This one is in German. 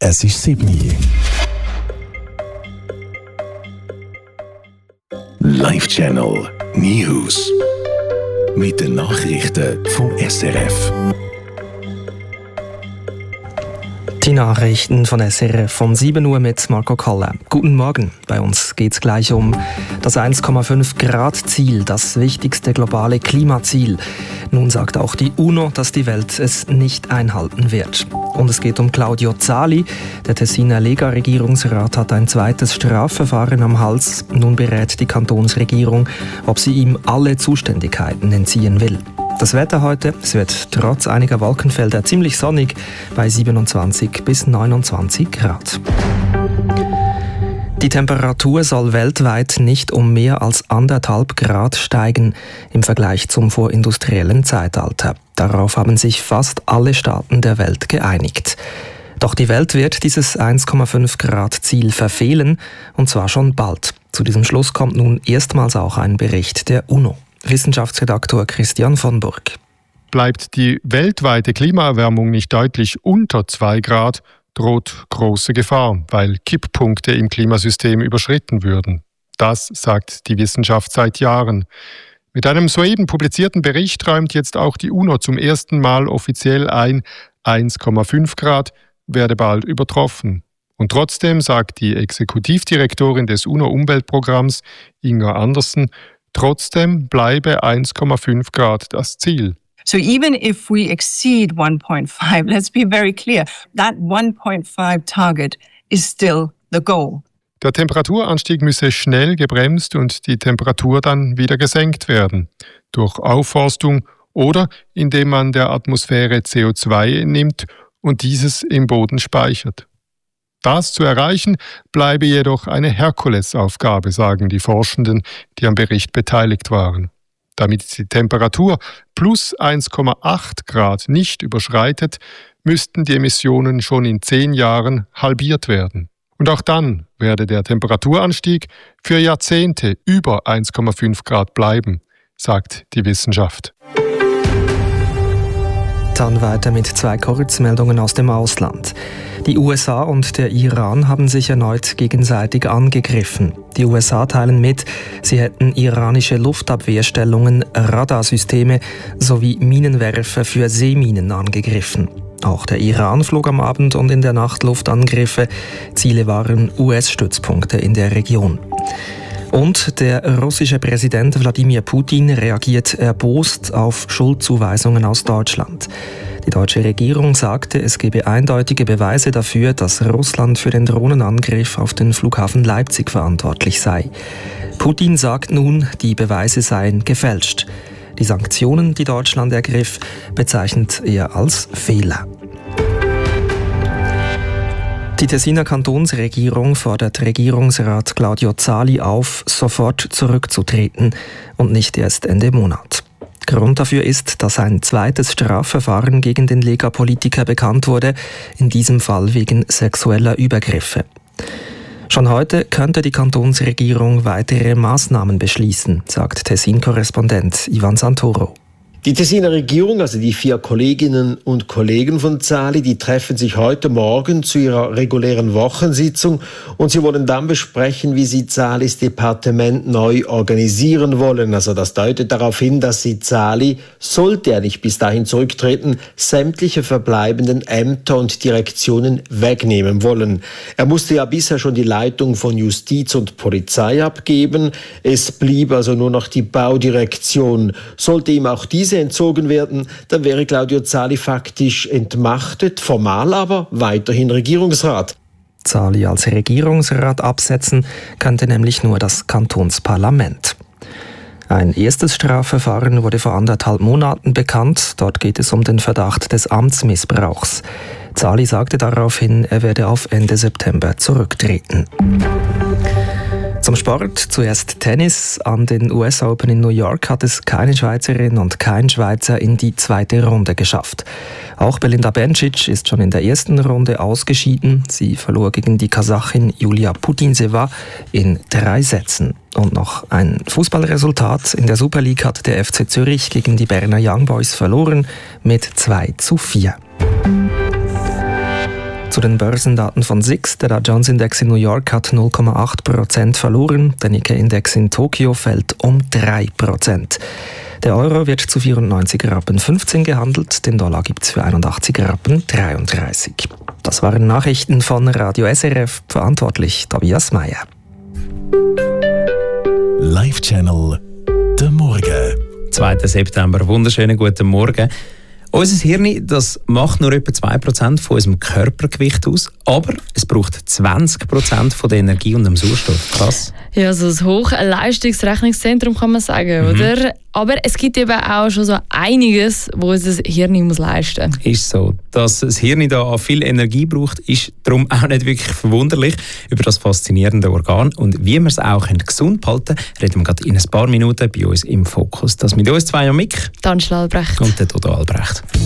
Es ist 7 Uhr. Live-Channel News. Mit den Nachrichten vom SRF. Die Nachrichten von SRF um 7 Uhr mit Marco Koller. Guten Morgen. Bei uns geht es gleich um das 1,5 Grad Ziel, das wichtigste globale Klimaziel. Nun sagt auch die UNO, dass die Welt es nicht einhalten wird. Und es geht um Claudio Zali. Der Tessiner Lega-Regierungsrat hat ein zweites Strafverfahren am Hals. Nun berät die Kantonsregierung, ob sie ihm alle Zuständigkeiten entziehen will. Das Wetter heute, es wird trotz einiger Wolkenfelder ziemlich sonnig bei 27 bis 29 Grad. Die Temperatur soll weltweit nicht um mehr als 1,5 Grad steigen im Vergleich zum vorindustriellen Zeitalter. Darauf haben sich fast alle Staaten der Welt geeinigt. Doch die Welt wird dieses 1,5 Grad Ziel verfehlen, und zwar schon bald. Zu diesem Schluss kommt nun erstmals auch ein Bericht der UNO. Wissenschaftsredaktor Christian von Burg. Bleibt die weltweite Klimaerwärmung nicht deutlich unter 2 Grad, droht große Gefahr, weil Kipppunkte im Klimasystem überschritten würden. Das sagt die Wissenschaft seit Jahren. Mit einem soeben publizierten Bericht räumt jetzt auch die UNO zum ersten Mal offiziell ein, 1,5 Grad werde bald übertroffen. Und trotzdem sagt die Exekutivdirektorin des UNO-Umweltprogramms, Inga Andersen, trotzdem bleibe 1,5 Grad das Ziel. So even if we exceed 1.5, let's be very clear, that 1.5 target is still the goal. Der Temperaturanstieg müsse schnell gebremst und die Temperatur dann wieder gesenkt werden. Durch Aufforstung oder indem man der Atmosphäre CO2 entnimmt und dieses im Boden speichert. Das zu erreichen, bleibe jedoch eine Herkulesaufgabe, sagen die Forschenden, die am Bericht beteiligt waren. Damit die Temperatur plus 1,8 Grad nicht überschreitet, müssten die Emissionen schon in 10 Jahren halbiert werden. Und auch dann werde der Temperaturanstieg für Jahrzehnte über 1,5 Grad bleiben, sagt die Wissenschaft. Dann weiter mit 2 Kurzmeldungen aus dem Ausland. Die USA und der Iran haben sich erneut gegenseitig angegriffen. Die USA teilen mit, sie hätten iranische Luftabwehrstellungen, Radarsysteme sowie Minenwerfer für Seeminen angegriffen. Auch der Iran flog am Abend und in der Nacht Luftangriffe. Ziele waren US-Stützpunkte in der Region. Und der russische Präsident Wladimir Putin reagiert erbost auf Schuldzuweisungen aus Deutschland. Die deutsche Regierung sagte, es gebe eindeutige Beweise dafür, dass Russland für den Drohnenangriff auf den Flughafen Leipzig verantwortlich sei. Putin sagt nun, die Beweise seien gefälscht. Die Sanktionen, die Deutschland ergriff, bezeichnet er als Fehler. Die Tessiner Kantonsregierung fordert Regierungsrat Claudio Zali auf, sofort zurückzutreten und nicht erst Ende Monat. Grund dafür ist, dass ein zweites Strafverfahren gegen den Lega-Politiker bekannt wurde, in diesem Fall wegen sexueller Übergriffe. Schon heute könnte die Kantonsregierung weitere Maßnahmen beschließen, sagt Tessin-Korrespondent Ivan Santoro. Die Tessiner Regierung, also die 4 Kolleginnen und Kollegen von Zali, die treffen sich heute Morgen zu ihrer regulären Wochensitzung und sie wollen dann besprechen, wie sie Zalis Departement neu organisieren wollen. Also das deutet darauf hin, dass sie Zali, sollte er nicht bis dahin zurücktreten, sämtliche verbleibenden Ämter und Direktionen wegnehmen wollen. Er musste ja bisher schon die Leitung von Justiz und Polizei abgeben. Es blieb also nur noch die Baudirektion. Sollte ihm auch diese entzogen werden, dann wäre Claudio Zali faktisch entmachtet, formal aber weiterhin Regierungsrat. Zali als Regierungsrat absetzen könnte nämlich nur das Kantonsparlament. Ein erstes Strafverfahren wurde vor 1,5 Monaten bekannt. Dort geht es um den Verdacht des Amtsmissbrauchs. Zali sagte daraufhin, er werde auf Ende September zurücktreten. Zum Sport. Zuerst Tennis. An den US Open in New York hat es keine Schweizerin und kein Schweizer in die zweite Runde geschafft. Auch Belinda Bencic ist schon in der ersten Runde ausgeschieden. Sie verlor gegen die Kasachin Julia Putintseva in 3 Sätzen. Und noch ein Fußballresultat. In der Super League hat der FC Zürich gegen die Berner Young Boys verloren mit 2:4. zu den Börsendaten von SIX. Der Dow Jones Index in New York hat 0,8% verloren. Der Nikkei-Index in Tokio fällt um 3%. Der Euro wird zu 94,15 Rappen gehandelt. Den Dollar gibt es für 81,33 Rappen. Das waren Nachrichten von Radio SRF. Verantwortlich Tobias Meyer. Live-Channel «Der Morgen». 2. September, wunderschönen guten Morgen. Unser Hirn, das macht nur etwa 2% von unserem Körpergewicht aus, aber es braucht 20% von der Energie und dem Sauerstoff. Krass. Ja, so ein Hochleistungsrechnungszentrum kann man sagen, oder? Aber es gibt eben auch schon so einiges, wo unser Hirn muss leisten muss. Ist so. Dass das Hirn da viel Energie braucht, ist darum auch nicht wirklich verwunderlich. Über das faszinierende Organ und wie wir es auch gesund behalten können, reden wir gerade in ein paar Minuten bei uns im Fokus. Das mit uns zwei, Mick. Angela Albrecht. Und der Dodo Albrecht.